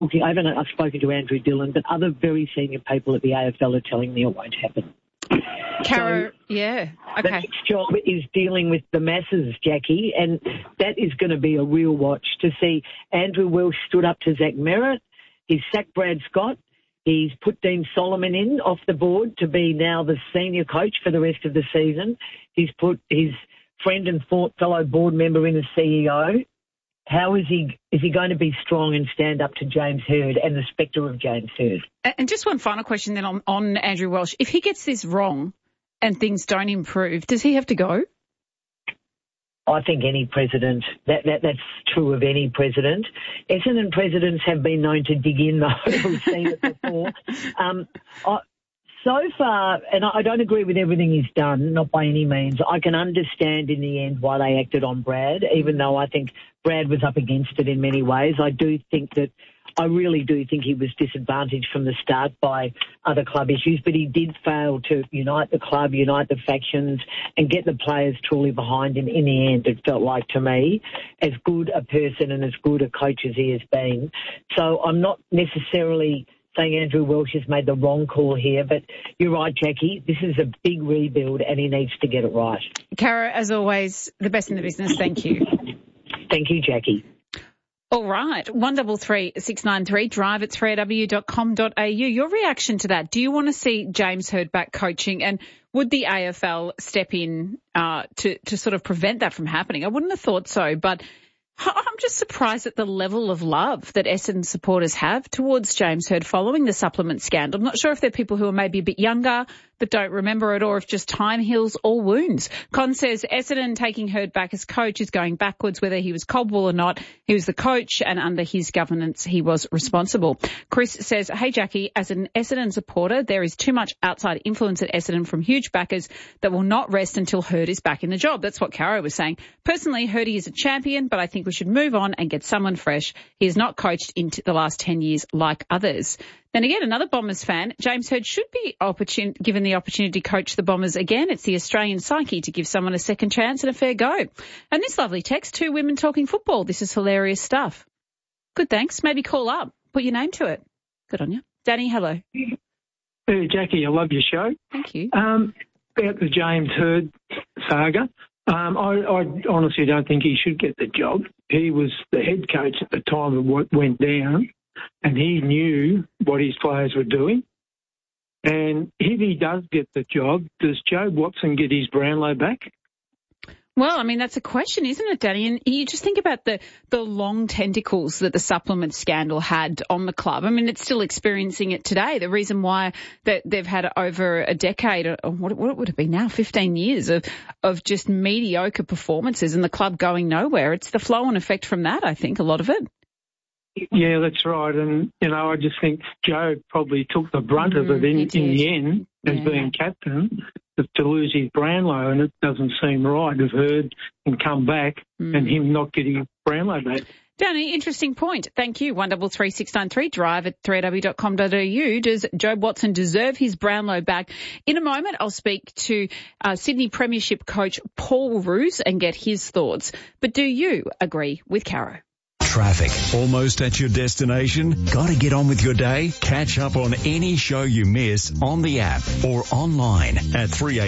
I've spoken to Andrew Dillon, but other very senior people at the AFL are telling me it won't happen. Caro, yeah, okay. The next job is dealing with the masses, Jackie, and that is going to be a real watch to see. Andrew Welsh stood up to Zach Merritt. He's sacked Brad Scott. He's put Dean Solomon in off the board to be now the senior coach for the rest of the season. He's put his friend and fellow board member in as CEO. How is he going to be strong and stand up to James Hird and the spectre of James Hird? And just one final question then on Andrew Welsh. If he gets this wrong and things don't improve, does he have to go? I think any president, that's true of any president. Essendon presidents have been known to dig in, though. We've seen it before. So far, and I don't agree with everything he's done, not by any means. I can understand in the end why they acted on Brad, even though I think Brad was up against it in many ways. I really do think he was disadvantaged from the start by other club issues, but he did fail to unite the club, unite the factions, and get the players truly behind him. In the end, it felt like to me, as good a person and as good a coach as he has been. So I'm not necessarily saying Andrew Welsh has made the wrong call here, but you're right, Jackie. This is a big rebuild and he needs to get it right. Caro, as always, the best in the business. Thank you. Thank you, Jackie. All right, 133693, drive at 3aw.com.au. Your reaction to that, do you want to see James Hird back coaching, and would the AFL step in to sort of prevent that from happening? I wouldn't have thought so, but I'm just surprised at the level of love that Essendon supporters have towards James Hird following the supplement scandal. I'm not sure if they're people who are maybe a bit younger but don't remember it, or if just time heals all wounds. Con says Essendon taking Hird back as coach is going backwards, whether he was Caldwell or not. He was the coach, and under his governance, he was responsible. Chris says, hey, Jackie, as an Essendon supporter, there is too much outside influence at Essendon from huge backers that will not rest until Hird is back in the job. That's what Caro was saying. Personally, Hirdy is a champion, but I think we should move on and get someone fresh. He has not coached into the last 10 years like others. Then again, another Bombers fan, James Hird should be given the opportunity to coach the Bombers again. It's the Australian psyche to give someone a second chance and a fair go. And this lovely text, 2 women talking football. This is hilarious stuff. Good, thanks. Maybe call up. Put your name to it. Good on you. Danny, hello. Hey, Jackie, I love your show. Thank you. About the James Hird saga, I honestly don't think he should get the job. He was the head coach at the time of what went down, and he knew what his players were doing. And if he does get the job, does Joe Watson get his Brownlow back? Well, I mean, that's a question, isn't it, Danny? And you just think about the long tentacles that the supplement scandal had on the club. I mean, it's still experiencing it today. The reason why that they've had over a decade, or what would it be now, 15 years of just mediocre performances and the club going nowhere. It's the flow-on effect from that, I think, a lot of it. Yeah, that's right. And, I just think Joe probably took the brunt of it in the end as being captain to lose his Brownlow, and it doesn't seem right if Hird can come back and him not getting Brownlow back. Danny, interesting point. Thank you. 133693, drive at 3aw.com.au. Does Joe Watson deserve his Brownlow back? In a moment, I'll speak to Sydney Premiership coach Paul Roos and get his thoughts. But do you agree with Caro? Traffic. Almost at your destination? Got to get on with your day? Catch up on any show you miss on the app or online at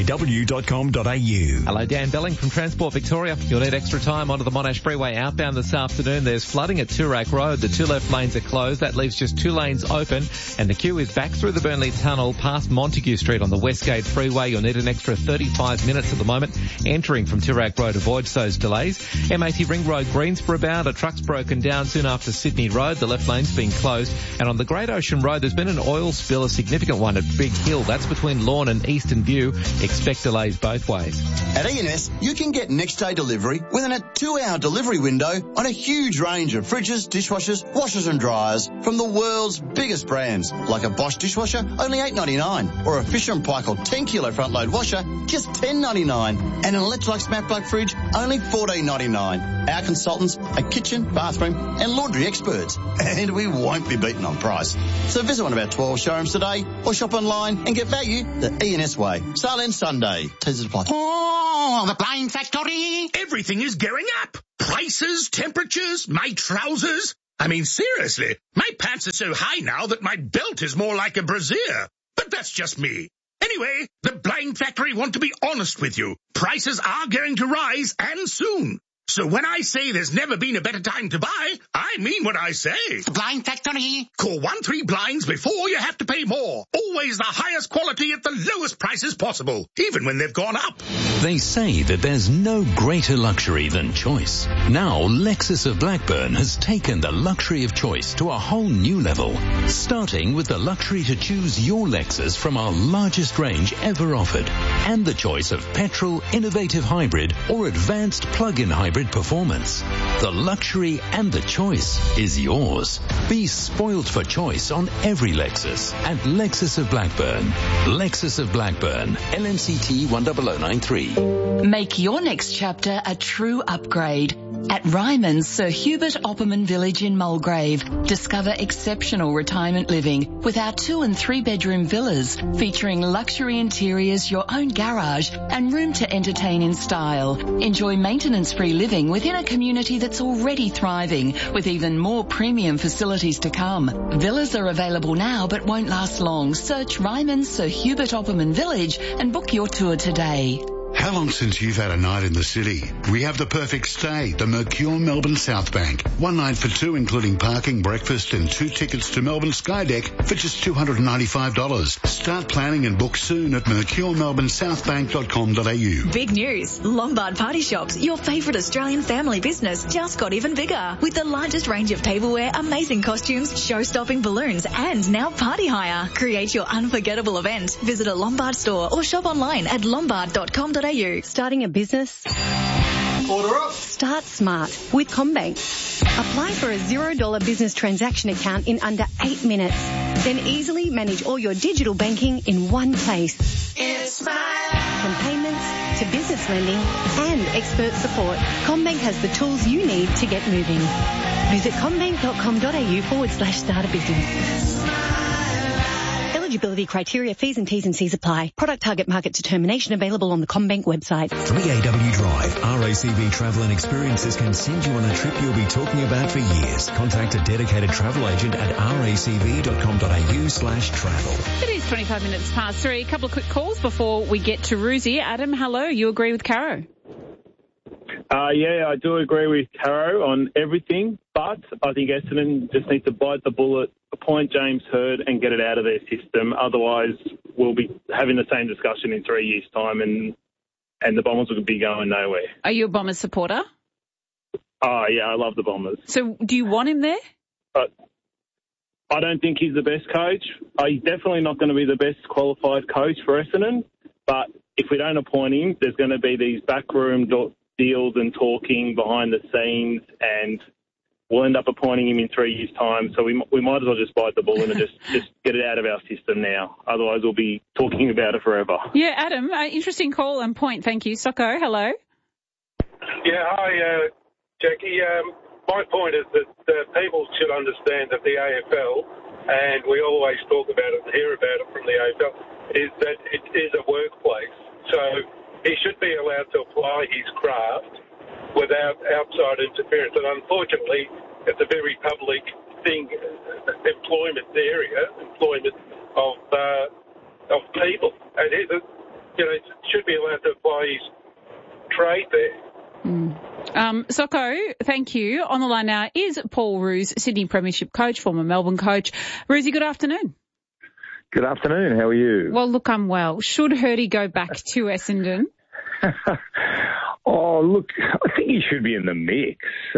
3aw.com.au. Hello, Dan Belling from Transport Victoria. You'll need extra time onto the Monash Freeway outbound this afternoon. There's flooding at Toorak Road. The 2 left lanes are closed. That leaves just 2 lanes open. And the queue is back through the Burnley Tunnel past Montague Street on the Westgate Freeway. You'll need an extra 35 minutes at the moment. Entering from Toorak Road avoids those delays. M80 Ring Road, Greensboro bound. A truck's broken down soon after Sydney Road. The left lane's been closed. And on the Great Ocean Road, there's been an oil spill, a significant one at Big Hill. That's between Lorne and Eastern View. Expect delays both ways. At E&S, you can get next day delivery within a 2-hour delivery window on a huge range of fridges, dishwashers, washers and dryers from the world's biggest brands, like a Bosch dishwasher, only $8.99, or a Fisher & Paykel 10 kilo front load washer, just $10.99, and an Electrolux Matte Black fridge, only $14.99. Our consultants are kitchen, bathroom and laundry experts, and we won't be beaten on price. So visit one of our 12 showrooms today or shop online and get value the E&S way. Sale ends Sunday. Teasers apply. Oh, the Blind Factory! Everything is going up. Prices, temperatures, my trousers. I mean, seriously, my pants are so high now that my belt is more like a brassiere. But that's just me. Anyway, the Blind Factory want to be honest with you. Prices are going to rise, and soon. So when I say there's never been a better time to buy, I mean what I say. The Blind Factory. Call 13Blinds before you have to pay more. Always the highest quality at the lowest prices possible, even when they've gone up. They say that there's no greater luxury than choice. Now, Lexus of Blackburn has taken the luxury of choice to a whole new level, starting with the luxury to choose your Lexus from our largest range ever offered, and the choice of petrol, innovative hybrid, or advanced plug-in hybrid performance. The luxury and the choice is yours. Be spoiled for choice on every Lexus at Lexus of Blackburn. Lexus of Blackburn, LMCT 10093. Make your next chapter a true upgrade. At Ryman's Sir Hubert Opperman Village in Mulgrave, discover exceptional retirement living with our 2 and 3 bedroom villas featuring luxury interiors, your own garage and room to entertain in style. Enjoy maintenance-free living within a community that's already thriving with even more premium facilities to come. Villas are available now but won't last long. Search Ryman's Sir Hubert Opperman Village and book your tour today. How long since you've had a night in the city? We have the perfect stay, the Mercure Melbourne South Bank. 1 night for 2, including parking, breakfast and 2 tickets to Melbourne Skydeck for just $295. Start planning and book soon at mercuremelbournesouthbank.com.au. Big news. Lombard Party Shops, your favourite Australian family business, just got even bigger. With the largest range of tableware, amazing costumes, show-stopping balloons and now party hire. Create your unforgettable event. Visit a Lombard store or shop online at lombard.com.au. Starting a business? Order up. Start smart with CommBank. Apply for a $0 business transaction account in under 8 minutes. Then easily manage all your digital banking in one place. It's my life. From payments to business lending and expert support, CommBank has the tools you need to get moving. Visit commbank.com.au/start a business. Eligibility criteria, fees and T's and C's apply. Product target market determination available on the CommBank website. 3AW Drive. RACV Travel and Experiences can send you on a trip you'll be talking about for years. Contact a dedicated travel agent at racv.com.au/travel. It is 25 minutes past 3. A couple of quick calls before we get to Roosie. Adam, hello. You agree with Caro? Yeah, I do agree with Caro on everything, but I think Essendon just needs to bite the bullet, appoint James Hird and get it out of their system. Otherwise, we'll be having the same discussion in 3 years' time and the Bombers will be going nowhere. Are you a Bombers supporter? Oh, yeah, I love the Bombers. So do you want him there? But I don't think he's the best coach. He's definitely not going to be the best qualified coach for Essendon, but if we don't appoint him, there's going to be these backroom deals and talking behind the scenes, and we'll end up appointing him in 3 years' time. So we might as well just bite the bullet and just get it out of our system now. Otherwise, we'll be talking about it forever. Yeah, Adam, interesting call and point. Thank you. Socko, hello. Yeah, hi, Jackie. My point is that people should understand that the AFL, and we always talk about it and hear about it from the AFL, is that it is a workplace. So he should be allowed to apply his craft without outside interference. And unfortunately, it's a very public thing, employment of people. And it should be allowed to apply his trade there. Socko, thank you. On the line now is Paul Roos, Sydney Premiership coach, former Melbourne coach. Roosy, good afternoon. Good afternoon. How are you? Well, look, I'm well. Should Hirdy go back to Essendon? Oh, look, I think he should be in the mix.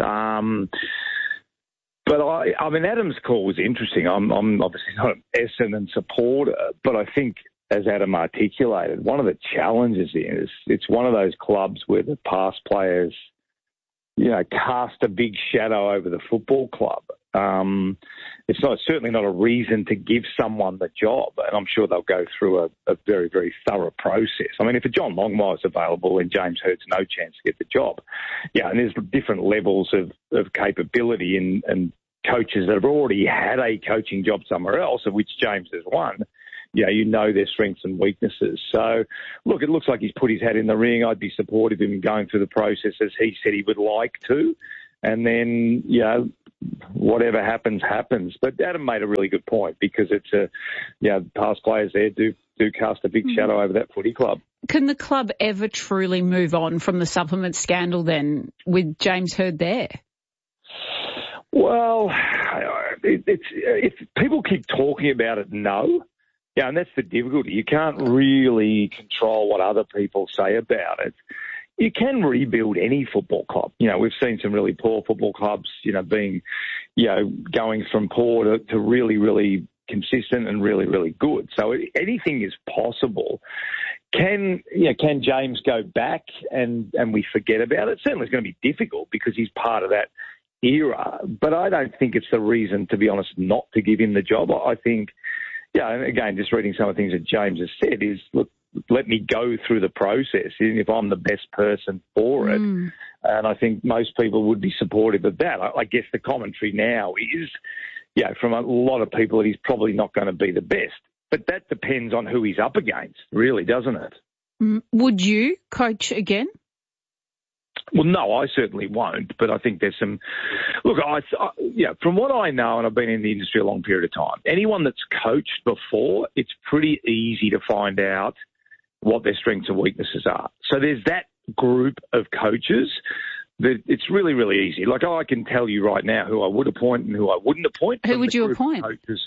But I mean, Adam's call was interesting. I'm obviously not an Essendon supporter, but I think, as Adam articulated, one of the challenges is it's one of those clubs where the past players, cast a big shadow over the football club. It's certainly not a reason to give someone the job, and I'm sure they'll go through a very, very thorough process. I mean, if a John Longmire's available and James Hird's no chance to get the job, and there's different levels of capability and coaches that have already had a coaching job somewhere else, of which James has one. You know their strengths and weaknesses. So, look, it looks like he's put his hat in the ring. I'd be supportive of him going through the process as he said he would like to. And then, whatever happens, happens. But Adam made a really good point because it's past players there do cast a big shadow over that footy club. Can the club ever truly move on from the supplement scandal then with James Hird there? Well, if people keep talking about it, no. Yeah, and that's the difficulty. You can't really control what other people say about it. You can rebuild any football club. We've seen some really poor football clubs, going from poor to really, really consistent and really, really good. So anything is possible. Can James go back and we forget about it? Certainly it's going to be difficult because he's part of that era, but I don't think it's the reason, to be honest, not to give him the job. I think, and again, just reading some of the things that James has said is, look, let me go through the process, even if I'm the best person for it. And I think most people would be supportive of that. I guess the commentary now is, from a lot of people, that he's probably not going to be the best. But that depends on who he's up against, really, doesn't it? Would you coach again? Well, no, I certainly won't, but I think there's some... Look, from what I know, and I've been in the industry a long period of time, anyone that's coached before, it's pretty easy to find out what their strengths and weaknesses are. So there's that group of coaches that it's really, really easy. Like, I can tell you right now who I would appoint and who I wouldn't appoint. Who would you appoint?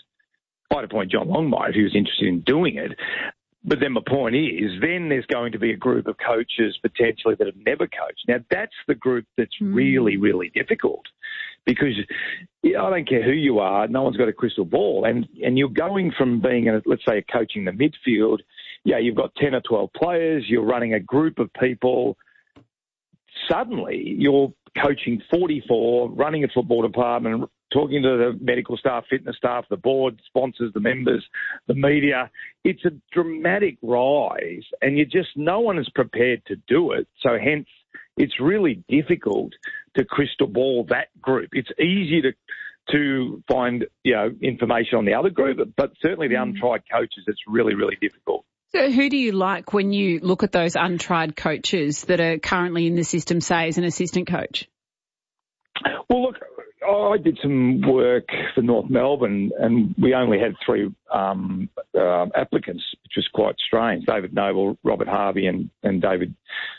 I'd appoint John Longmire if he was interested in doing it. But then my point is, then there's going to be a group of coaches potentially that have never coached. Now, that's the group that's really, really difficult because I don't care who you are, no one's got a crystal ball. And you're going from being, let's say, coaching the midfield, you've got 10 or 12 players, you're running a group of people. Suddenly, you're coaching 44, running a football department, talking to the medical staff, fitness staff, the board, sponsors, the members, the media. It's a dramatic rise, and no one is prepared to do it. So hence, it's really difficult to crystal ball that group. It's easy to find, information on the other group, but certainly the untried coaches, it's really, really difficult. So who do you like when you look at those untried coaches that are currently in the system, say, as an assistant coach? Well, look, I did some work for North Melbourne and we only had 3 applicants, which was quite strange. David Noble, Robert Harvey and David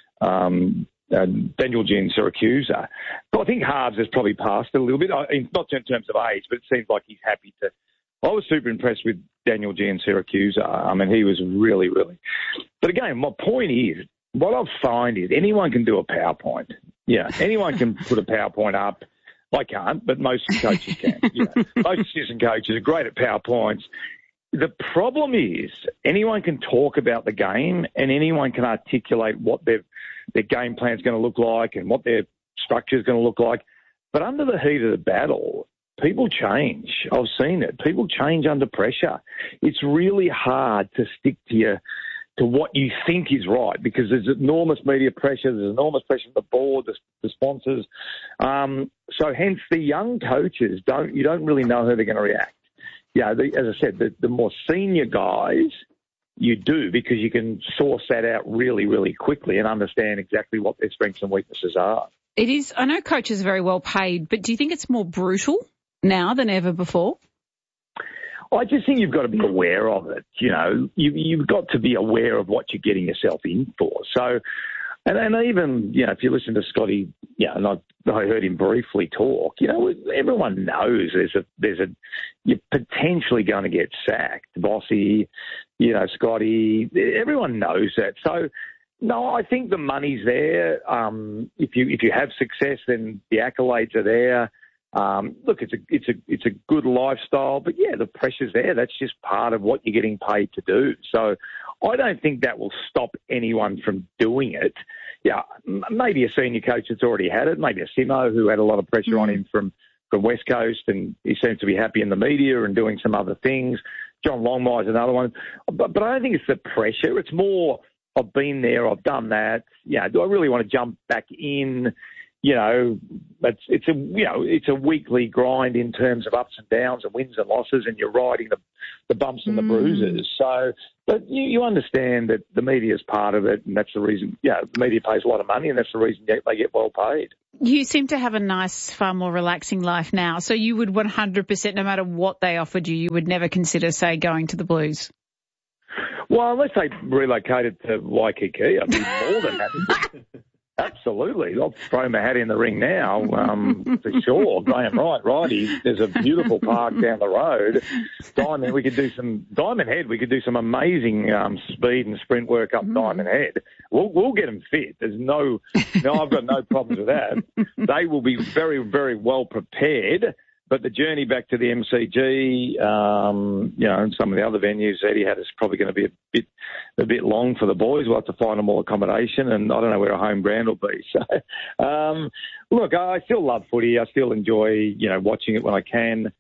Daniel G. in Syracuse. But I think Harves has probably passed it a little bit, not in terms of age, but it seems like he's happy to. I was super impressed with Daniel G. in Syracuse. I mean, he was really, really... But again, my point is, what I find is anyone can do a PowerPoint. Anyone can put a PowerPoint up. I can't, but most coaches can. Most assistant coaches are great at PowerPoints. The problem is anyone can talk about the game and anyone can articulate what their game plan is going to look like and what their structure is going to look like. But under the heat of the battle, people change. I've seen it. People change under pressure. It's really hard to stick to what you think is right because there's enormous media pressure, there's enormous pressure from the board, the sponsors. So hence the young coaches, you don't really know how they're going to react. As I said, the more senior guys you do because you can source that out really, really quickly and understand exactly what their strengths and weaknesses are. It is. I know coaches are very well paid, but do you think it's more brutal now than ever before? I just think you've got to be aware of it. You've got to be aware of what you're getting yourself in for. So, and even, if you listen to Scotty, and I heard him briefly talk, everyone knows you're potentially going to get sacked. Bossy, Scotty, everyone knows that. So, no, I think the money's there. If you have success, then the accolades are there. Look, it's a good lifestyle, but the pressure's there. That's just part of what you're getting paid to do. So I don't think that will stop anyone from doing it. Maybe a senior coach that's already had it, maybe a Simo who had a lot of pressure on him from West Coast and he seems to be happy in the media and doing some other things. John Longmire's another one. But I don't think it's the pressure. It's more, I've been there, I've done that. Do I really want to jump back in? It's a weekly grind in terms of ups and downs and wins and losses, and you're riding the bumps and the bruises. So, but you understand that the media is part of it, and that's the reason, the media pays a lot of money, and that's the reason they get well paid. You seem to have a nice, far more relaxing life now, so you would 100%, no matter what they offered you, you would never consider, say, going to the Blues? Well, unless they relocated to Waikiki, I'd be more than happy. Absolutely. I'll throw my hat in the ring now, for sure. Graham Wright. There's a beautiful park down the road. Diamond Head, we could do some amazing speed and sprint work up Diamond Head. We'll get them fit. I've got no problems with that. They will be very, very well prepared. But the journey back to the MCG, and some of the other venues Etihad is probably going to be a bit long for the boys. We'll have to find them all accommodation, and I don't know where a home ground will be. So, look, I still love footy. I still enjoy, watching it when I can.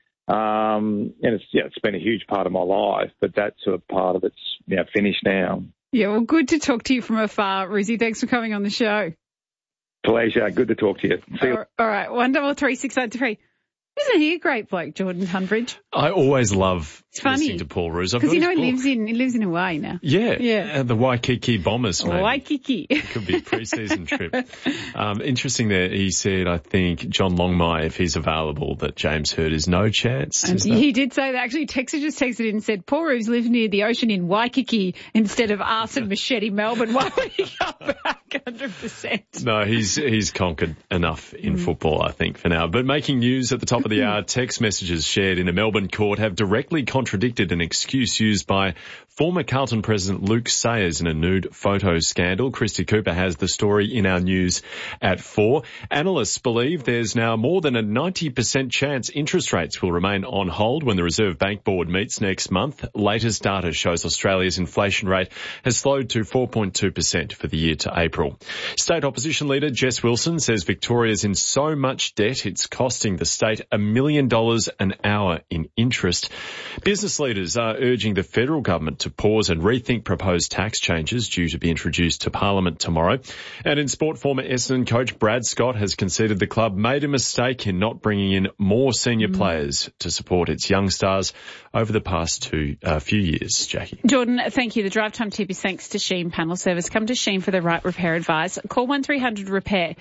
And it's been a huge part of my life, but that sort of part of it's finished now. Yeah, well, good to talk to you from afar, Rizzy. Thanks for coming on the show. Pleasure. Good to talk to you. See you. All right, 133683. Isn't he a great bloke, Jordan Tunbridge? I always love listening to Paul Roos. Because he lives in Hawaii now. Yeah. The Waikiki Bombers, maybe. Waikiki. It could be a pre-season trip. Interesting that he said, I think, John Longmire, if he's available, that James Hird is no chance. He did say that. Actually, Texas just texted in and said, Paul Roos lives near the ocean in Waikiki instead of Arson Machete, Melbourne. Why would he come back 100%? No, he's conquered enough in football, I think, for now. But making news at the top of the hour, text messages shared in a Melbourne court have directly contradicted an excuse used by former Carlton President Luke Sayers in a nude photo scandal. Christy Cooper has the story in our news at 4. Analysts believe there's now more than a 90% chance interest rates will remain on hold when the Reserve Bank Board meets next month. Latest data shows Australia's inflation rate has slowed to 4.2% for the year to April. State Opposition Leader Jess Wilson says Victoria's in so much debt it's costing the state $1 million an hour in interest. Business leaders are urging the federal government to pause and rethink proposed tax changes due to be introduced to Parliament tomorrow. And in sport, former Essendon coach Brad Scott has conceded the club made a mistake in not bringing in more senior players to support its young stars over the past few years. Jackie. Jordan, thank you. The drive time tip is thanks to Sheen Panel Service. Come to Sheen for the right repair advice. Call 1300-REPAIR.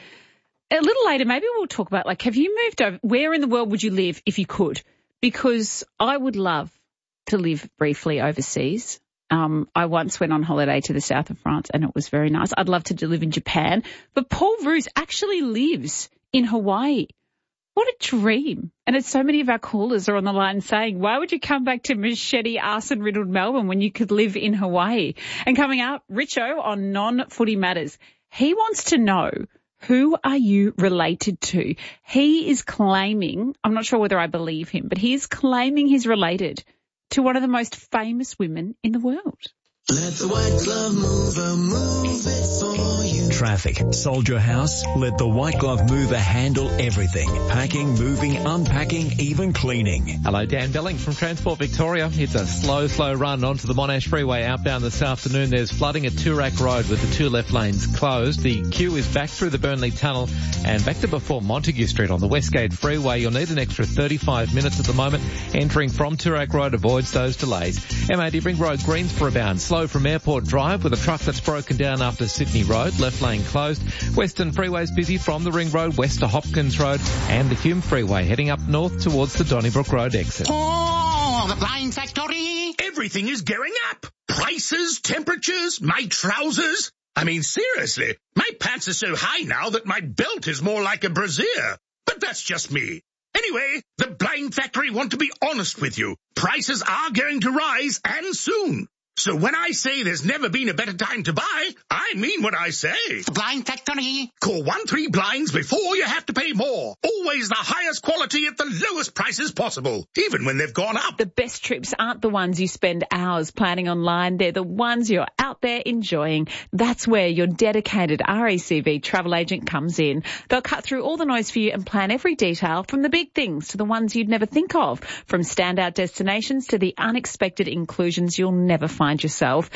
A little later, maybe we'll talk about, have you moved over? Where in the world would you live if you could? Because I would love to live briefly overseas. I once went on holiday to the south of France and it was very nice. I'd love to live in Japan. But Paul Roos actually lives in Hawaii. What a dream. And it's so many of our callers are on the line saying, why would you come back to machete arson-riddled Melbourne when you could live in Hawaii? And coming up, Richo on non-footy matters. He wants to know, who are you related to? He is claiming, I'm not sure whether I believe him, but he is claiming he's related to one of the most famous women in the world. Let the white glove mover move it for you. Traffic. Sold your house? Let the white glove mover handle everything. Packing, moving, unpacking, even cleaning. Hello, Dan Belling from Transport Victoria. It's a slow run onto the Monash Freeway outbound this afternoon. There's flooding at Toorak Road with the 2 left lanes closed. The queue is back through the Burnley Tunnel and back to before Montague Street on the Westgate Freeway. You'll need an extra 35 minutes at the moment. Entering from Toorak Road avoids those delays. MAD Ring Road, Greensboro bound. Slow from Airport Drive with a truck that's broken down after Sydney Road. Left lane closed. Western Freeway's busy from the Ring Road west to Hopkins Road and the Hume Freeway heading up north towards the Donnybrook Road exit. Oh, the Blind Factory! Everything is going up. Prices, temperatures, my trousers. I mean, seriously, my pants are so high now that my belt is more like a brassiere. But that's just me. Anyway, the Blind Factory want to be honest with you. Prices are going to rise, and soon. So when I say there's never been a better time to buy, I mean what I say. The Blind Factory. Call 13-BLINDS before you have to pay more. Always the highest quality at the lowest prices possible, even when they've gone up. The best trips aren't the ones you spend hours planning online. They're the ones you're out there enjoying. That's where your dedicated RACV travel agent comes in. They'll cut through all the noise for you and plan every detail, from the big things to the ones you'd never think of, from standout destinations to the unexpected inclusions you'll never find yourself. And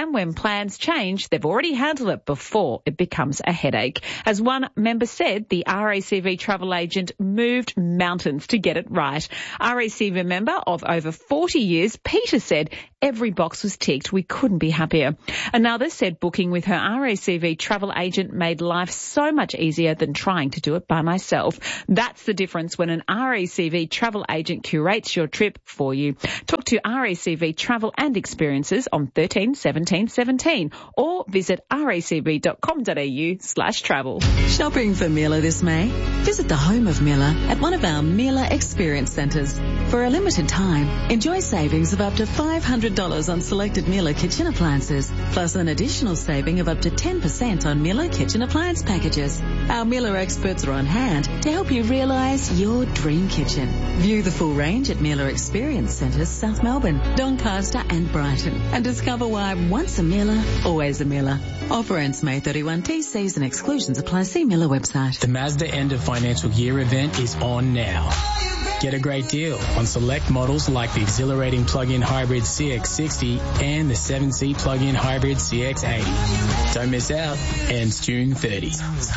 time when plans change, they've already handled it before it becomes a headache. As one member said, the RACV travel agent moved mountains to get it right. RACV member of over 40 years, Peter said every box was ticked. We couldn't be happier. Another said booking with her RACV travel agent made life so much easier than trying to do it by myself. That's the difference when an RACV travel agent curates your trip for you. Talk to RACV Travel and Experiences on 13 17 17 or visit racv.com.au/travel. Shopping for Miele this May? Visit the home of Miele at one of our Miele Experience Centres. For a limited time, enjoy savings of up to $500 on selected Miele kitchen appliances, plus an additional saving of up to 10% on Miele kitchen appliance packages. Our Miele experts are on hand to help you realise your dream kitchen. View the full range at Miele Experience Centres, South Melbourne, Doncaster and Brighton, and discover why once a Miele, always a Miele. Offer ends May 31. TCs and exclusions apply. See Miele website. The Mazda end of financial year event is on now. Get a great deal on select models like the exhilarating plug-in hybrid CX-60 and the 7-seat plug-in hybrid CX-80. Don't miss out. Ends June 30.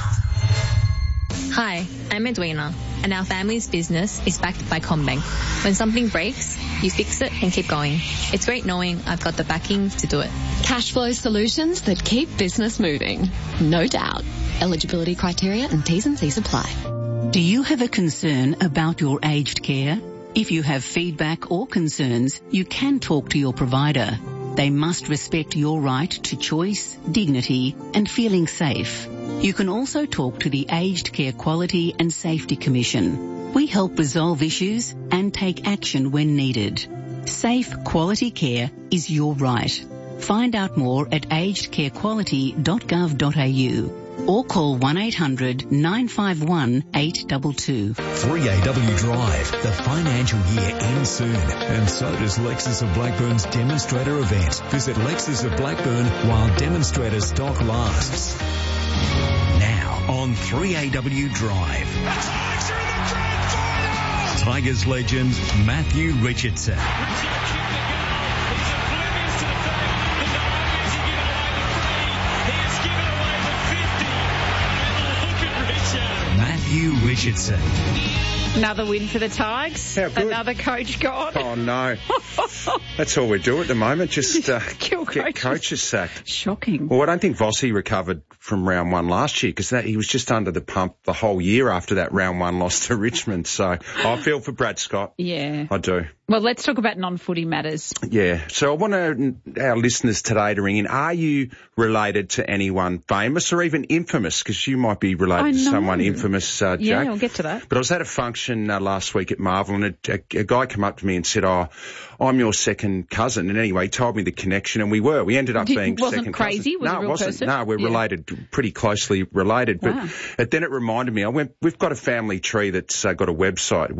Hi, I'm Edwina, and our family's business is backed by CommBank. When something breaks, you fix it and keep going. It's great knowing I've got the backing to do it. Cash flow solutions that keep business moving. No doubt. Eligibility criteria and T's and C's apply. Do you have a concern about your aged care? If you have feedback or concerns, you can talk to your provider. They must respect your right to choice, dignity, and feeling safe. You can also talk to the Aged Care Quality and Safety Commission. We help resolve issues and take action when needed. Safe, quality care is your right. Find out more at agedcarequality.gov.au or call 1-800-951-822. 3AW Drive. The financial year ends soon, and so does Lexus of Blackburn's demonstrator event. Visit Lexus of Blackburn while demonstrator stock lasts. Now on 3AW Drive. Tigers legend Matthew Richardson. Matthew Richardson. Another win for the Tigers. How good. Another coach gone. Oh, no. That's all we do at the moment, just Kill get coaches sacked. Shocking. Well, I don't think Vossi recovered from round one last year because he was just under the pump the whole year after that round one loss to Richmond. So I feel for Brad Scott. Yeah. I do. Well, let's talk about non-footy matters. Yeah. So I want our listeners today to ring in. Are you related to anyone famous or even infamous? Because you might be related to someone infamous, Jack. Yeah, I'll get to that. But I was at a function last week at Marvel and a guy came up to me and said, "Oh, I'm your second cousin." And anyway, he told me the connection and we ended up being second crazy? cousins. Was it wasn't. Person? No, we're related, pretty closely related. Wow. But then it reminded me, we've got a family tree that's got a website,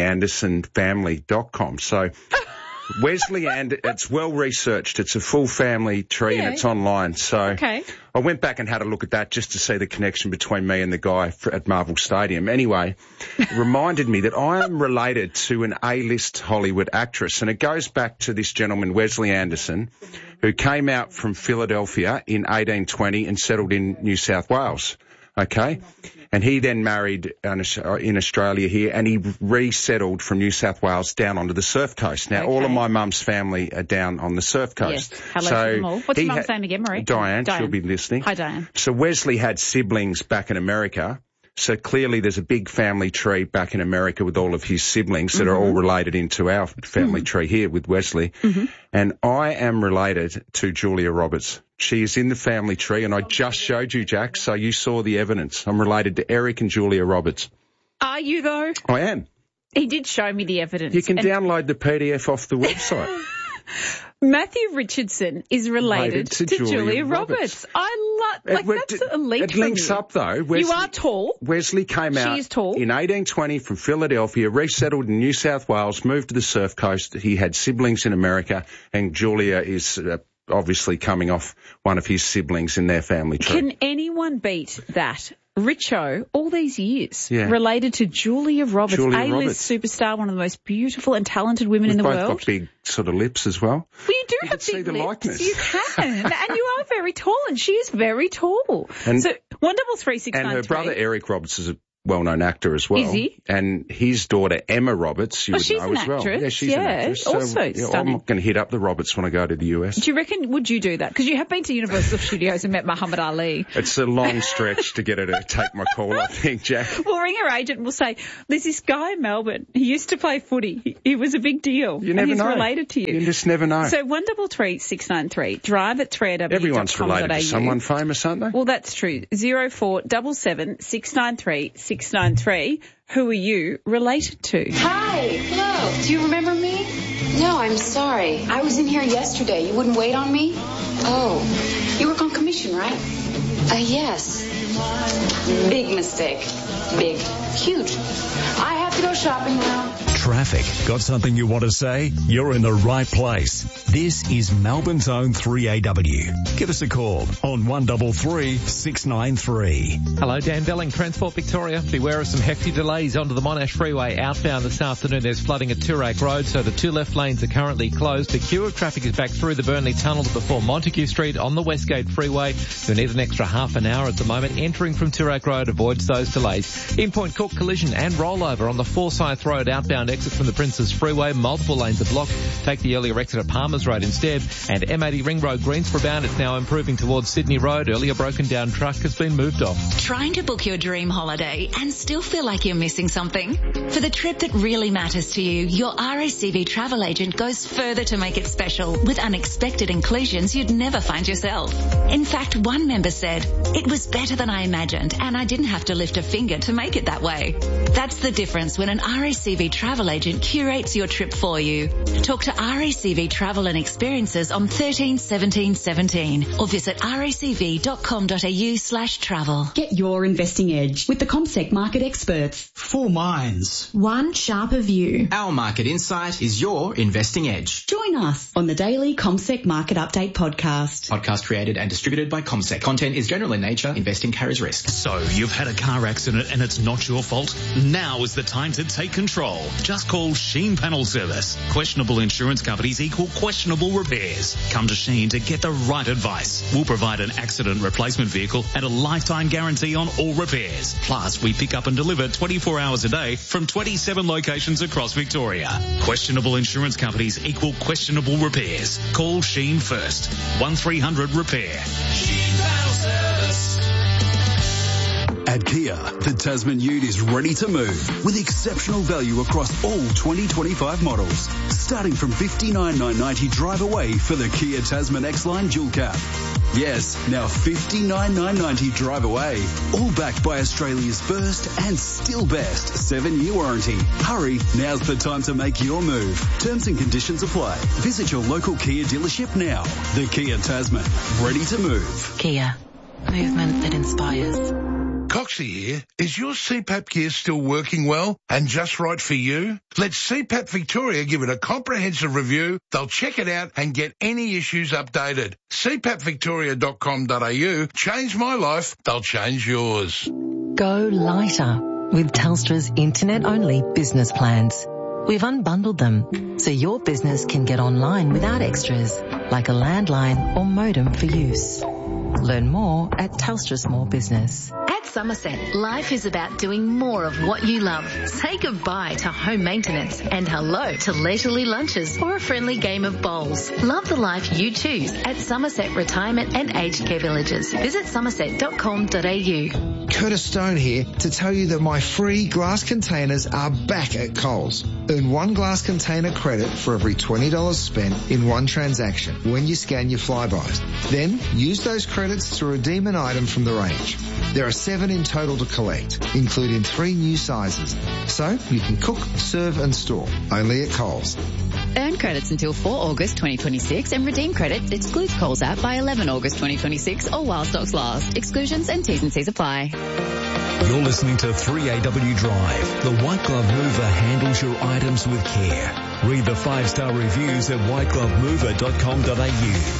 WesleyAndersonFamily.com. So Wesley, and it's well researched. It's a full family tree and it's online. So I went back and had a look at that just to see the connection between me and the guy at Marvel Stadium. Anyway, it reminded me that I am related to an A-list Hollywood actress, and it goes back to this gentleman, Wesley Anderson, who came out from Philadelphia in 1820 and settled in New South Wales. Okay? And he then married in Australia here, and he resettled from New South Wales down onto the Surf Coast. Now, all of my mum's family are down on the Surf Coast. Yes. Hello to them all. What's your mum's name again, Marie? Diane. She'll be listening. Hi, Diane. So Wesley had siblings back in America. So clearly there's a big family tree back in America with all of his siblings that are all related into our family tree here with Wesley. And I am related to Julia Roberts. She is in the family tree, and I just showed you, Jack, so you saw the evidence. I'm related to Eric and Julia Roberts. Are you, though? I am. He did show me the evidence. You can download the PDF off the website. Matthew Richardson is related to Julia Roberts. I love, that's a leap. It links up though. You are tall. Wesley came out She is tall. in 1820 from Philadelphia, resettled in New South Wales, moved to the Surf Coast. He had siblings in America, and Julia is obviously coming off one of his siblings in their family tree. Can anyone beat that? Richo all these years, related to Julia Roberts, A-list superstar, one of the most beautiful and talented women in the world. We've both got big sort of lips as well. Well, you do have big lips. Likeness. You can, and you are very tall, and she is very tall. And, so 133 And her brother Eric Roberts is a well-known actor as well. Is he? And his daughter Emma Roberts, you would know as well. Actress. Yeah, she's an actress. So, also stunning. I'm going to hit up the Roberts when I go to the US. Do you reckon, would you do that? Because you have been to Universal Studios and met Muhammad Ali. It's a long stretch to get her to take my call, I think, Jack. We'll ring her agent and we'll say, there's this guy in Melbourne. He used to play footy. He was a big deal. You never know. He's related to you. You just never know. So 133 693. Drive at 3AW. Everyone's related to someone famous, aren't they? Well, that's true. 0477 693 693. Who are you related to? Hi. Hello. Do you remember me? No, I'm sorry. I was in here yesterday. You wouldn't wait on me? Oh. You work on commission, right? Yes. Big mistake. Big. Huge. I have to go shopping now. Traffic. Got something you want to say? You're in the right place. This is Melbourne's own 3AW. Give us a call on 133 693. Hello, Dan Belling, Transport Victoria. Beware of some hefty delays onto the Monash Freeway outbound this afternoon. There's flooding at Toorak Road, so the two left lanes are currently closed. The queue of traffic is back through the Burnley Tunnel before Montague Street on the Westgate Freeway. You'll need an extra half an hour at the moment. Entering from Toorak Road avoids those delays. In Point Cook, collision and rollover on the Forsyth Road outbound exit from the Princes Freeway. Multiple lanes are blocked. Take the earlier exit at Palmers Road instead. And M80 Ring Road, Greensborough bound. It's now improving towards Sydney Road. Earlier broken down truck has been moved off. Trying to book your dream holiday and still feel like you're missing something? For the trip that really matters to you, your RACV travel agent goes further to make it special with unexpected inclusions you'd never find yourself. In fact, one member said, "It was better than I imagined and I didn't have to lift a finger to make it that way." That's the difference when an RACV travel agent curates your trip for you. Talk to RACV Travel and Experiences on 13 17 17 or visit racv.com.au/travel. Get your investing edge with the CommSec market experts. 4 minds. One sharper view. Our market insight is your investing edge. Join us on the daily CommSec Market Update podcast. Podcast created and distributed by CommSec. Content is general in nature. Investing carries risk. So you've had a car accident and it's not your fault? Now is the time to take control. Just call Sheen Panel Service. Questionable insurance companies equal questionable repairs. Come to Sheen to get the right advice. We'll provide an accident replacement vehicle and a lifetime guarantee on all repairs. Plus, we pick up and deliver 24 hours a day from 27 locations across Victoria. Questionable insurance companies equal questionable repairs. Call Sheen first. 1300 Repair. Sheen Panel Service. At Kia, the Tasman Ute is ready to move with exceptional value across all 2025 models. Starting from $59,990 drive away for the Kia Tasman X-Line Dual Cab. Yes, now $59,990 drive away. All backed by Australia's first and still best 7-year warranty. Hurry, now's the time to make your move. Terms and conditions apply. Visit your local Kia dealership now. The Kia Tasman, ready to move. Kia, movement that inspires. Coxie here. Is your CPAP gear still working well and just right for you? Let CPAP Victoria give it a comprehensive review. They'll check it out and get any issues updated. CPAPvictoria.com.au. Change my life. They'll change yours. Go lighter with Telstra's internet-only business plans. We've unbundled them so your business can get online without extras like a landline or modem for use. Learn more at Telstra Small Business. At Somerset, life is about doing more of what you love. Say goodbye to home maintenance and hello to leisurely lunches or a friendly game of bowls. Love the life you choose at Somerset Retirement and Aged Care Villages. Visit somerset.com.au. Curtis Stone here to tell you that my free glass containers are back at Coles. Earn 1 glass container credit for every $20 spent in one transaction when you scan your flybys. Then use those credits to redeem an item from the range. There are 7 in total to collect, including 3 new sizes. So you can cook, serve and store. Only at Coles. Earn credits until 4 August 2026 and redeem credit excludes Coles app by 11 August 2026 or while stocks last. Exclusions and T's and C's apply. You're listening to 3AW Drive. The White Glove Mover handles your items with care. Read the 5-star reviews at whiteglovemover.com.au.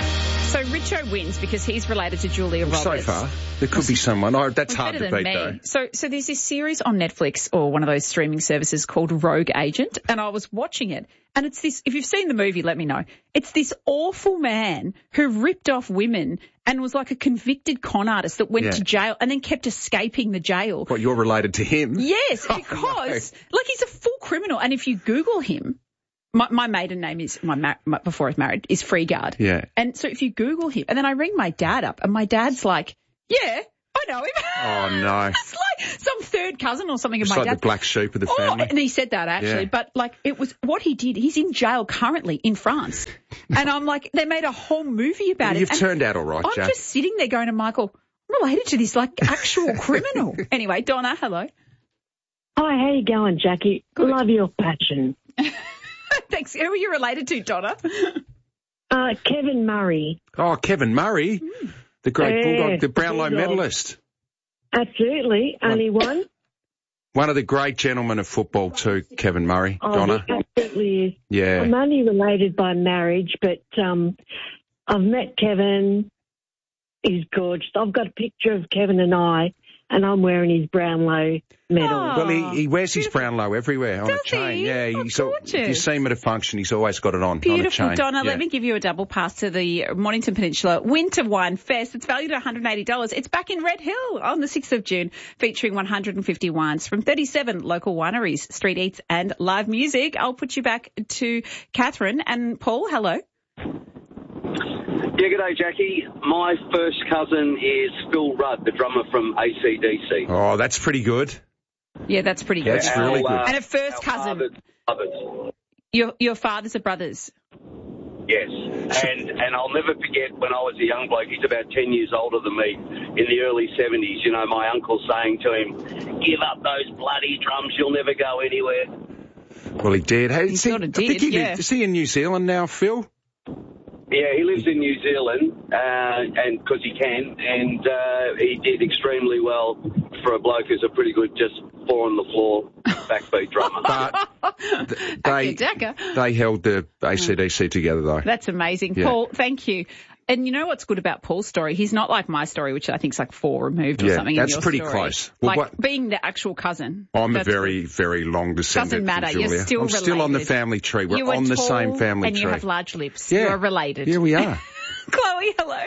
So Richo wins because he's related to Julia Roberts. So far, there could be someone. Oh, that's hard to beat, though. So there's this series on Netflix or one of those streaming services called Rogue Agent, and I was watching it, and it's this. If you've seen the movie, let me know. It's this awful man who ripped off women and was like a convicted con artist that went to jail and then kept escaping the jail. What, you're related to him? Yes, because like he's a full criminal, and if you Google him. My maiden name is, before I was married, is Freegard. Yeah. And so if you Google him, and then I ring my dad up, and my dad's like, yeah, I know him. Oh, no. It's like some third cousin or something of my like dad's. The black sheep of the family. And he said that, actually. Yeah. But, like, it was what he did. He's in jail currently in France. And I'm like, they made a whole movie about it. You've turned out all right, Jack. I'm just sitting there going to Michael, I'm related to this, like, actual criminal. Anyway, Donna, hello. Hi, how you going, Jackie? Good. Love your passion. Thanks. Who are you related to, Donna? Kevin Murray. Oh, Kevin Murray, the great Bulldog, the Brownlow medalist. Absolutely. Only one. One of the great gentlemen of football too, Kevin Murray, Donna. He absolutely is. Yeah. I'm only related by marriage, but I've met Kevin. He's gorgeous. I've got a picture of Kevin and I'm wearing his Brownlow medal. Oh, well, he wears his Brownlow everywhere on a chain. He? Yeah, Gorgeous. If you see him at a function, he's always got it on a Beautiful, chain. Donna. Let me give you a double pass to the Mornington Peninsula Winter Wine Fest. It's valued at $180. It's back in Red Hill on the 6th of June, featuring 150 wines from 37 local wineries, street eats and live music. I'll put you back to Catherine and Paul. Hello. Yeah, g'day, Jackie. My first cousin is Phil Rudd, the drummer from AC/DC. Oh, that's pretty good. Yeah, that's pretty good. That's really good. And a first cousin. Your fathers are brothers. Yes, and I'll never forget when I was a young bloke, he's about 10 years older than me, in the early 70s, you know, my uncle saying to him, give up those bloody drums, you'll never go anywhere. Well, he did. Hey, He sort of did, Is he in New Zealand now, Phil? Yeah, he lives in New Zealand, and because he can, and he did extremely well for a bloke who's a pretty good just four on the floor backbeat drummer. But they held the AC/DC together, though. That's amazing. Yeah. Paul, thank you. And you know what's good about Paul's story? He's not like my story, which I think is like 4 removed or something. That's in your pretty story. close. Well, like being the actual cousin. I'm a very, very long descendant. Doesn't matter. From Julia. You're still I'm related. still on the family tree. We're on the same family and tree. And you have large lips. Yeah. You're related. Yeah, we are. Chloe, hello.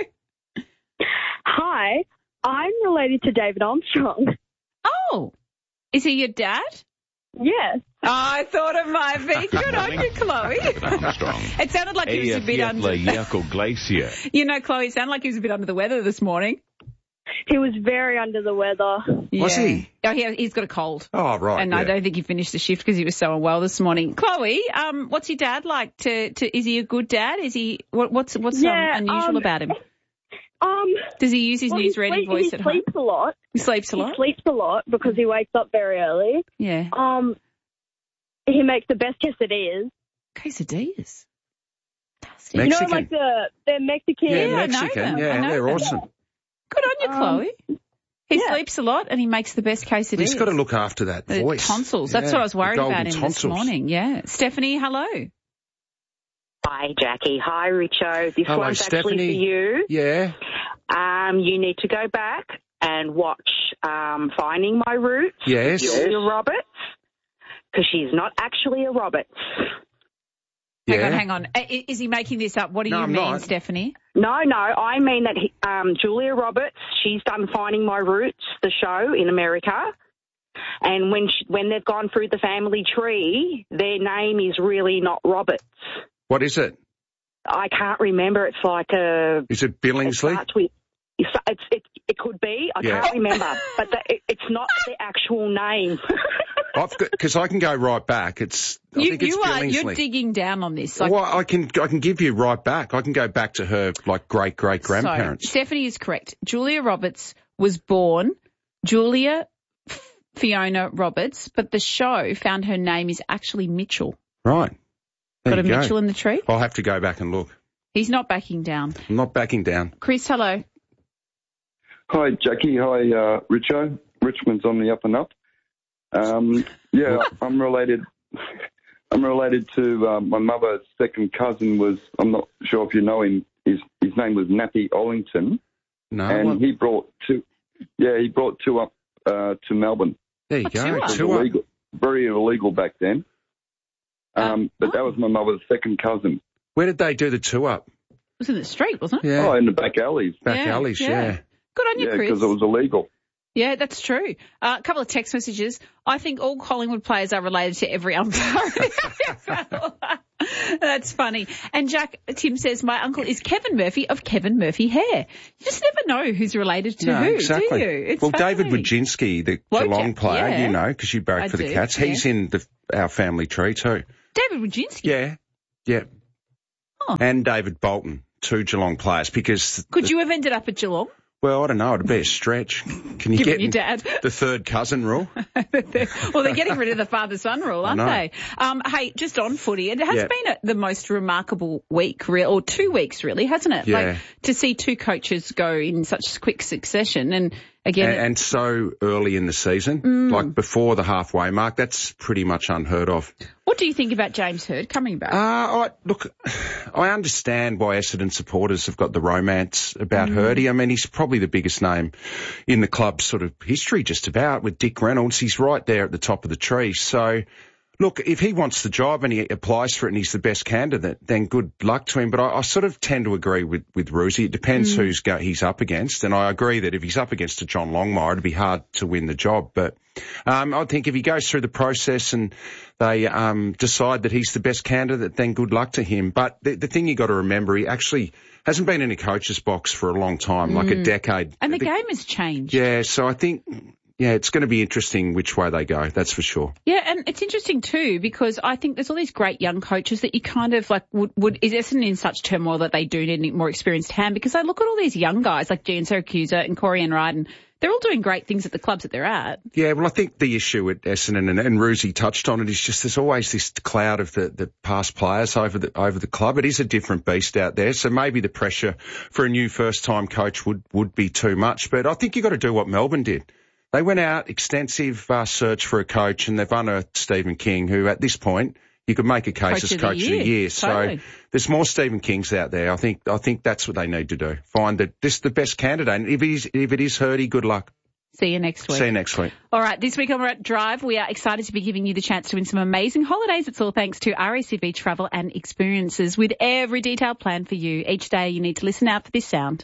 Hi, I'm related to David Armstrong. Oh, is he your dad? Yes. Oh, I thought it might be. Good on you, Chloe. It sounded like he was a bit under... Glacier. You know, Chloe, it sounded like he was a bit under the weather this morning. He was very under the weather. Yeah. Was he? Oh, he's got a cold. Oh, right. And I don't think he finished the shift because he was so unwell this morning. Chloe, what's your dad like? Is he a good dad? Is he what's unusual about him? Does he use his newsreading voice at home? He sleeps a lot. He sleeps a lot? He sleeps a lot because he wakes up very early. Yeah. He makes the best quesadillas. Quesadillas? Mexican. You know, like they're Mexican. Yeah, Mexican. Yeah, they're awesome. Good on you, Chloe. He sleeps a lot and he makes the best quesadillas. He's got to look after that voice. Tonsils. That's what I was worried about him this morning. Yeah. Stephanie, hello. Hi, Jackie. Hi, Richo. This Hello, one's Stephanie. actually for you. Yeah. You need to go back and watch Finding My Roots. Yes. Julia Roberts, because she's not actually a Roberts. Yeah. Hang on. Is he making this up? What do you mean, not. Stephanie? No, I mean that Julia Roberts, she's done Finding My Roots, the show in America. And when they've gone through the family tree, their name is really not Roberts. What is it? I can't remember. It's like a... Is it Billingsley? It could be. I can't remember. But it's not the actual name. Because I can go right back. I think it's Billingsley. You're digging down on this. Well, I can give you right back. I can go back to her like great-great-grandparents. So, Stephanie is correct. Julia Roberts was born Julia Fiona Roberts, but the show found her name is actually Mitchell. Right. Got a Mitchell in the tree? I'll have to go back and look. He's not backing down. I'm not backing down. Chris, hello. Hi, Jackie. Hi, Richo. Richmond's on the up and up. I'm related. I'm related to my mother's second cousin. I'm not sure if you know him, his name was Nappy Ollington. No. And he brought two up to Melbourne. There you go. It was illegal, very illegal back then. But that was my mother's second cousin. Where did they do the two up? It was in the street, wasn't it? Yeah. Oh, in the back alleys. Back alleys, yeah. Good on you, Chris. Yeah, because it was illegal. Yeah, that's true. A couple of text messages. I think all Collingwood players are related to every umpire in the AFL. That's funny. And Tim says, my uncle is Kevin Murphy of Kevin Murphy Hair. You just never know who's related to who, exactly. do you? It's David Wojcinski, the Geelong player, you know, because you barrack for the Cats, he's in our family tree too. David Wojcinski? Yeah. Oh. And David Bolton, two Geelong players, because... Could you have ended up at Geelong? Well, I don't know. It'd be a stretch. Can you get your dad the third cousin rule? Well, they're getting rid of the father-son rule, aren't they? Hey, just on footy, it has been the most remarkable week, or 2 weeks, really, hasn't it? Yeah. Like, to see two coaches go in such quick succession, and again, and so early in the season, like before the halfway mark, that's pretty much unheard of. What do you think about James Hird coming back? Look, I understand why Essendon supporters have got the romance about Hirdy. I mean, he's probably the biggest name in the club's sort of history, just about, with Dick Reynolds. He's right there at the top of the tree. So, look, if he wants the job and he applies for it and he's the best candidate, then good luck to him. But I sort of tend to agree with Roosie. It depends who's he's up against. And I agree that if he's up against a John Longmire, it'd be hard to win the job. But I think if he goes through the process and they decide that he's the best candidate, then good luck to him. But the thing you got to remember, he actually hasn't been in a coach's box for a long time, like a decade. And the game has changed. Yeah, so I think... Yeah, it's going to be interesting which way they go, that's for sure. Yeah, and it's interesting too, because I think there's all these great young coaches that you kind of like is Essendon in such turmoil that they do need a more experienced hand? Because I look at all these young guys like Gian Siracusa and Corey Enright, and they're all doing great things at the clubs that they're at. Yeah, well, I think the issue at Essendon, and Roosie touched on it, is just there's always this cloud of the past players over the club. It is a different beast out there, so maybe the pressure for a new first-time coach would be too much. But I think you've got to do what Melbourne did. They went out, extensive search for a coach, and they've unearthed Stephen King, who at this point you could make a case as coach of the year. Totally. So there's more Stephen Kings out there. I think that's what they need to do. Find the best candidate. And if it is Hirdy, good luck. See you next week. See you next week. All right, this week on We're at Drive, we are excited to be giving you the chance to win some amazing holidays. It's all thanks to RACV Travel and Experiences, with every detail planned for you. Each day you need to listen out for this sound.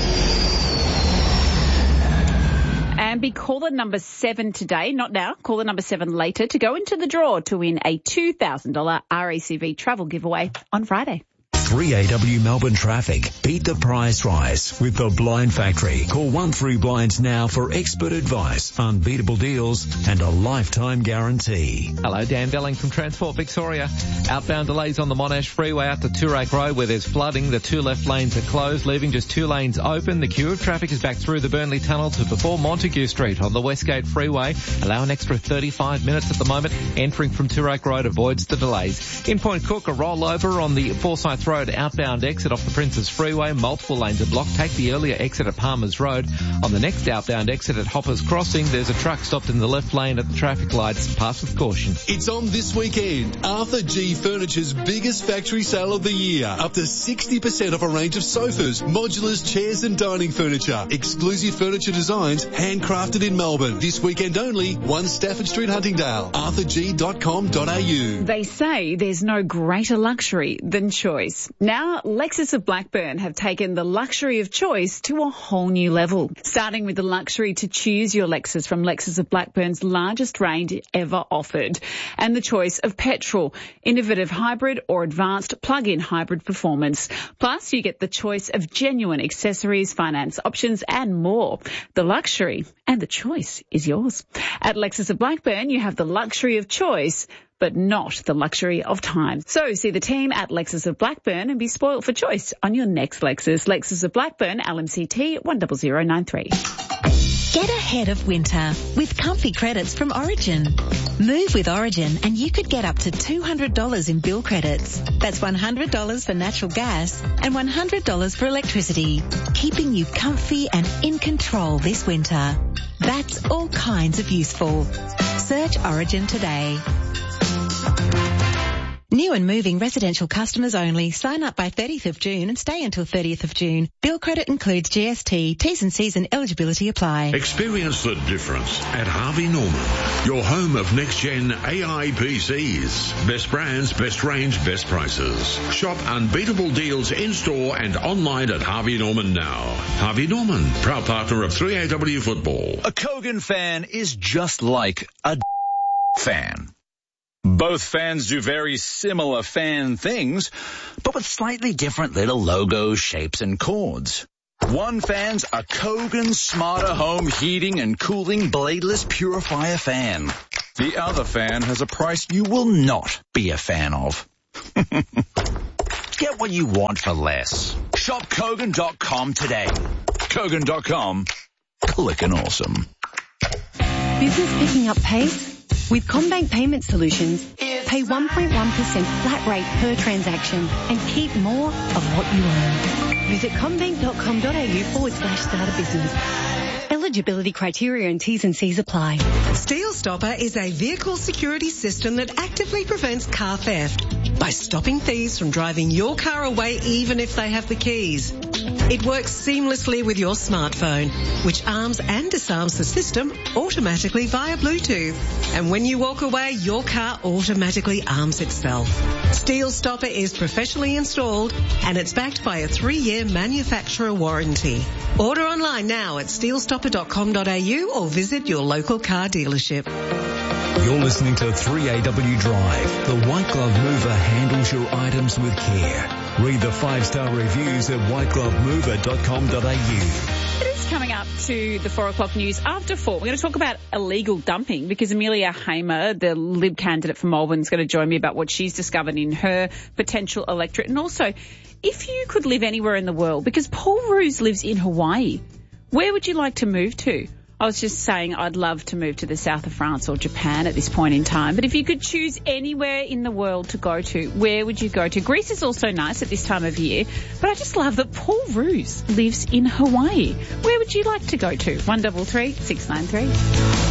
And be caller number 7 today, not now, caller number 7 later, to go into the draw to win a $2,000 RACV travel giveaway on Friday. 3AW Melbourne traffic. Beat the price rise with the Blind Factory. Call 13Blinds now for expert advice, unbeatable deals and a lifetime guarantee. Hello, Dan Belling from Transport Victoria. Outbound delays on the Monash Freeway out to Toorak Road where there's flooding. The two left lanes are closed, leaving just 2 lanes open. The queue of traffic is back through the Burnley Tunnel to before Montague Street on the Westgate Freeway. Allow an extra 35 minutes at the moment. Entering from Toorak Road avoids the delays. In Point Cook, a rollover on the Forsyth Road outbound exit off the Princes Freeway. Multiple lanes are blocked. Take the earlier exit at Palmer's Road. On the next outbound exit at Hoppers Crossing, there's a truck stopped in the left lane at the traffic lights. Pass with caution. It's on this weekend. Arthur G Furniture's biggest factory sale of the year. Up to 60% off a range of sofas, modulars, chairs and dining furniture. Exclusive furniture designs handcrafted in Melbourne. This weekend only, 1 Stafford Street, Huntingdale. arthurg.com.au. They say there's no greater luxury than choice. Now, Lexus of Blackburn have taken the luxury of choice to a whole new level. Starting with the luxury to choose your Lexus from Lexus of Blackburn's largest range ever offered. And the choice of petrol, innovative hybrid or advanced plug-in hybrid performance. Plus, you get the choice of genuine accessories, finance options and more. The luxury and the choice is yours. At Lexus of Blackburn, you have the luxury of choice, but not the luxury of time. So see the team at Lexus of Blackburn and be spoiled for choice on your next Lexus. Lexus of Blackburn, LMCT 10093. Get ahead of winter with comfy credits from Origin. Move with Origin and you could get up to $200 in bill credits. That's $100 for natural gas and $100 for electricity, keeping you comfy and in control this winter. That's all kinds of useful. Search Origin today. New and moving residential customers only. Sign up by 30th of June and stay until 30th of June. Bill credit includes GST. T's and C's and eligibility apply. Experience the difference at Harvey Norman, your home of next-gen AI PCs. Best brands, best range, best prices. Shop unbeatable deals in-store and online at Harvey Norman now. Harvey Norman, proud partner of 3AW Football. A Kogan fan is just like a fan. Both fans do very similar fan things, but with slightly different little logos, shapes, and cords. One fan's a Kogan Smarter Home Heating and Cooling Bladeless Purifier fan. The other fan has a price you will not be a fan of. Get what you want for less. Shop Kogan.com today. Kogan.com. Clickin' awesome. Business picking up pace? With CommBank Payment Solutions, pay 1.1% flat rate per transaction and keep more of what you earn. Visit commbank.com.au/start a business. Eligibility criteria and T's and C's apply. Steel Stopper is a vehicle security system that actively prevents car theft by stopping thieves from driving your car away even if they have the keys. It works seamlessly with your smartphone, which arms and disarms the system automatically via Bluetooth. And when you walk away, your car automatically arms itself. Steel Stopper is professionally installed and it's backed by a 3-year manufacturer warranty. Order online now at steelstopper.com.au or visit your local car dealership. You're listening to 3AW Drive. The White Glove Mover handles your items with care. Read the 5-star reviews at whiteglovemover.com.au. It is coming up to the 4 o'clock news after 4. We're going to talk about illegal dumping because Amelia Hamer, the Lib candidate for Melbourne, is going to join me about what she's discovered in her potential electorate. And also, if you could live anywhere in the world, because Paul Roos lives in Hawaii, where would you like to move to? I was just saying I'd love to move to the south of France or Japan at this point in time. But if you could choose anywhere in the world to go to, where would you go to? Greece is also nice at this time of year. But I just love that Paul Roos lives in Hawaii. Where would you like to go to? 133 693.